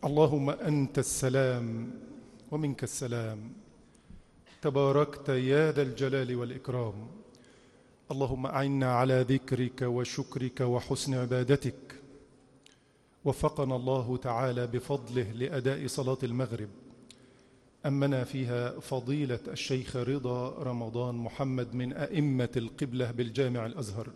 اللهم أنت السلام ومنك السلام، تباركت يا ذا الجلال والإكرام. اللهم أعنا على ذكرك وشكرك وحسن عبادتك. وفقنا الله تعالى بفضله لأداء صلاة المغرب، أمنا فيها فضيلة الشيخ رضا رمضان محمد من أئمة القبلة بالجامع الأزهر،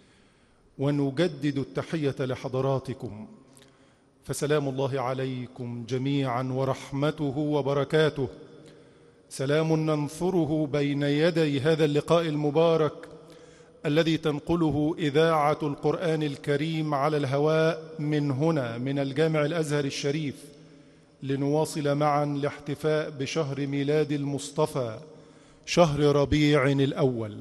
ونجدد التحية لحضراتكم، فسلام الله عليكم جميعا ورحمته وبركاته. سلام ننثره بين يدي هذا اللقاء المبارك الذي تنقله إذاعة القرآن الكريم على الهواء من هنا من الجامع الأزهر الشريف، لنواصل معا الاحتفاء بشهر ميلاد المصطفى، شهر ربيع الأول.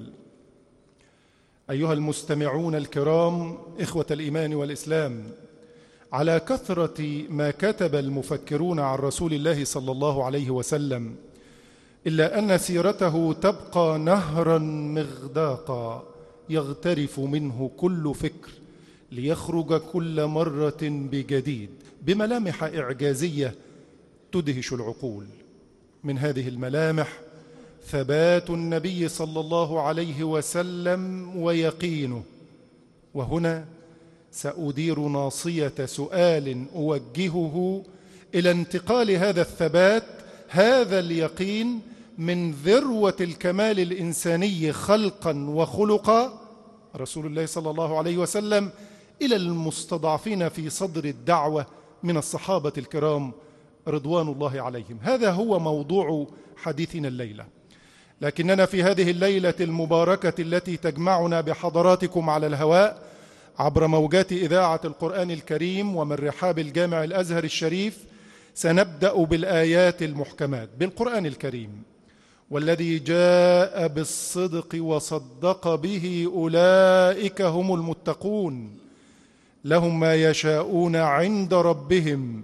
أيها المستمعون الكرام، إخوة الإيمان والإسلام، على كثرة ما كتب المفكرون عن رسول الله صلى الله عليه وسلم، إلا أن سيرته تبقى نهرا مغداقا يغترف منه كل فكر ليخرج كل مرة بجديد بملامح إعجازية تدهش العقول. من هذه الملامح ثبات النبي صلى الله عليه وسلم ويقينه. وهنا سأدير ناصية سؤال أوجهه إلى انتقال هذا الثبات، هذا اليقين، من ذروة الكمال الإنساني خلقا وخلقا رسول الله صلى الله عليه وسلم إلى المستضعفين في صدر الدعوة من الصحابة الكرام رضوان الله عليهم. هذا هو موضوع حديثنا الليلة، لكننا في هذه الليلة المباركة التي تجمعنا بحضراتكم على الهواء عبر موجات إذاعة القرآن الكريم ومن رحاب الجامع الأزهر الشريف، سنبدأ بالآيات المحكمات بالقرآن الكريم. والذي جاء بالصدق وصدق به أولئك هم المتقون، لهم ما يشاءون عند ربهم،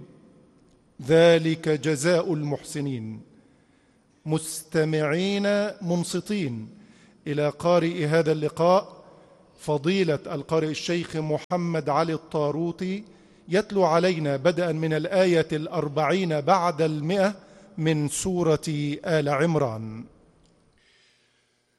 ذلك جزاء المحسنين. مستمعين منصتين إلى قارئ هذا اللقاء فضيلة القارئ الشيخ محمد علي الطاروطي، يتلو علينا بدءا من الآية 40 بعد 100 من سورة آل عمران.